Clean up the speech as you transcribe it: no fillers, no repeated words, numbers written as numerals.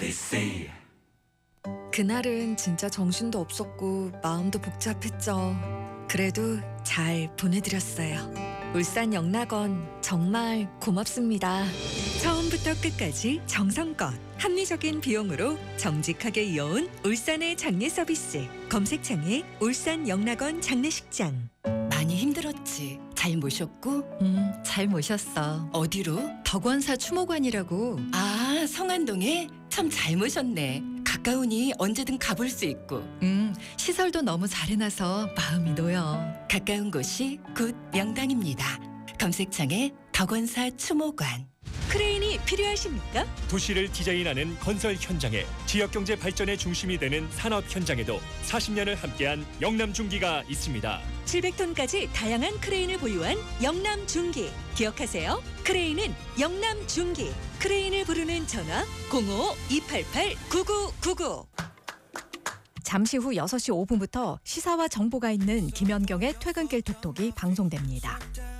they say. 그날은 진짜 정신도 없었고 마음도 복잡했죠. 그래도 잘 보내드렸어요. 울산 영락원 정말 고맙습니다. 처음부터 끝까지 정성껏 합리적인 비용으로 정직하게 이어온 울산의 장례 서비스. 검색창에 울산 영락원 장례식장. 많이 힘들었지. 잘 모셨고? 잘 모셨어. 어디로? 덕원사 추모관이라고. 아, 성안동에? 참 잘 모셨네. 가까우니 언제든 가볼 수 있고. 시설도 너무 잘 해놔서 마음이 놓여. 가까운 곳이 곧 명당입니다. 검색창에 덕원사 추모관. 크레인이 필요하십니까? 도시를 디자인하는 건설 현장에 지역경제 발전의 중심이 되는 산업 현장에도 40년을 함께한 영남중기가 있습니다. 700톤까지 다양한 크레인을 보유한 영남중기. 기억하세요. 크레인은 영남중기. 크레인을 부르는 전화 055-288-9999. 잠시 후 6시 5분부터 시사와 정보가 있는 김연경의 퇴근길 톡톡이 방송됩니다.